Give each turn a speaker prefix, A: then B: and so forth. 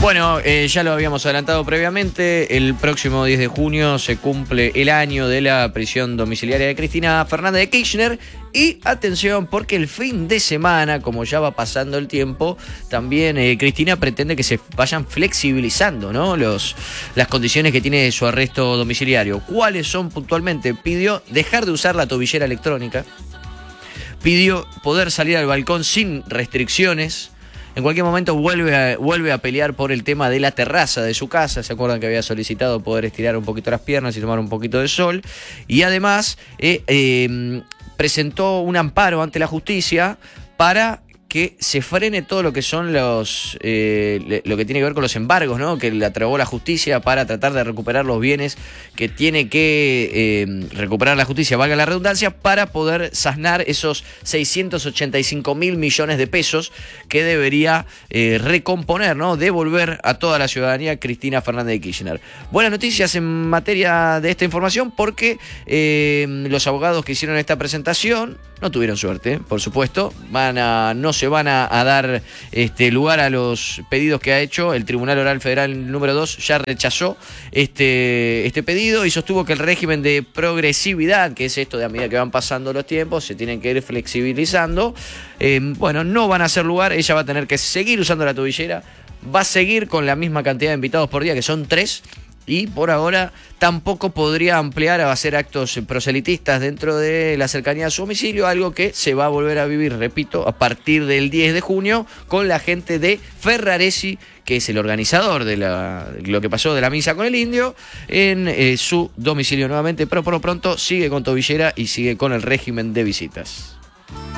A: Bueno, ya lo habíamos adelantado previamente, el próximo 10 de junio se cumple el año de la prisión domiciliaria de Cristina Fernández de Kirchner. Y atención, porque el fin de semana, como ya va pasando el tiempo, también Cristina pretende que se vayan flexibilizando, ¿no? Las condiciones que tiene su arresto domiciliario. ¿Cuáles son puntualmente? Pidió dejar de usar la tobillera electrónica, pidió poder salir al balcón sin restricciones. En cualquier momento vuelve a pelear por el tema de la terraza de su casa. ¿Se acuerdan que había solicitado poder estirar un poquito las piernas y tomar un poquito de sol? Y además presentó un amparo ante la justicia para que se frene todo lo que son lo que tiene que ver con los embargos, ¿no? Que le aprobó la justicia para tratar de recuperar los bienes que tiene que recuperar la justicia, valga la redundancia, para poder sanar esos 685.000 millones de pesos que debería recomponer, ¿no? Devolver a toda la ciudadanía Cristina Fernández de Kirchner. Buenas noticias en materia de esta información porque los abogados que hicieron esta presentación no tuvieron suerte, por supuesto. No se van a dar lugar a los pedidos que ha hecho. El Tribunal Oral Federal número 2 ya rechazó este pedido y sostuvo que el régimen de progresividad, que es esto de a medida que van pasando los tiempos, se tienen que ir flexibilizando. No van a hacer lugar. Ella va a tener que seguir usando la tobillera. Va a seguir con la misma cantidad de invitados por día, que son 3. Y por ahora tampoco podría ampliar a hacer actos proselitistas dentro de la cercanía a su domicilio, algo que se va a volver a vivir, repito, a partir del 10 de junio con la gente de Ferraresi, que es el organizador de lo que pasó de la misa con el indio, en su domicilio nuevamente, pero por lo pronto sigue con tobillera y sigue con el régimen de visitas.